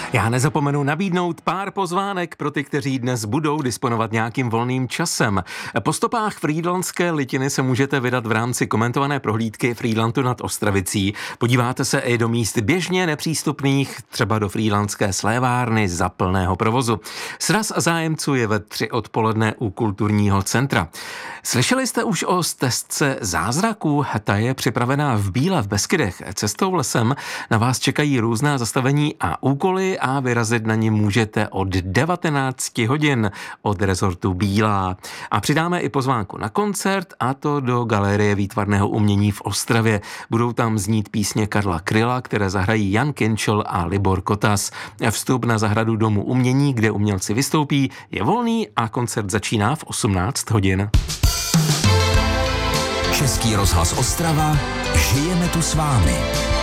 Já nezapomenu nabídnout pár pozvánek pro ty, kteří dnes budou disponovat nějakým volným časem. Po stopách Frýdlantské litiny se můžete vydat v rámci komentované prohlídky Frýdlantu nad Ostravicí. Podíváte se i do míst běžně nepřístupných, třeba do Frýdlantské slévárny za plného provozu. Sraz zájemců je ve 3 odpoledne u kulturního centra. Slyšeli jste už o stezce zázraků? Ta je připravená v Bíle v Beskydech. Cestou lesem na vás čekají různá zastavení a úkoly a vyrazit na ně můžete od 19 hodin od rezortu Bílá. A přidáme i pozvánku na koncert, a to do Galerie výtvarného umění v Ostravě. Budou tam znít písně Karla Kryla, které zahrají Jan Kinčel a Libor Kotas. Vstup na zahradu Domu umění, kde umělci vystoupí, je volný a koncert začíná v 18 hodin. Český rozhlas Ostrava, žijeme tu s vámi.